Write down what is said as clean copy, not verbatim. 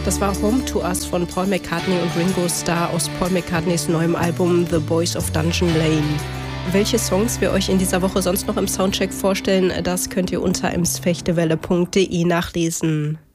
Das war Home to Us von Paul McCartney und Ringo Starr aus Paul McCartneys neuem Album The Boys of Dungeon Lane. Welche Songs wir euch in dieser Woche sonst noch im Soundcheck vorstellen, das könnt ihr unter emsfechtewelle.de nachlesen.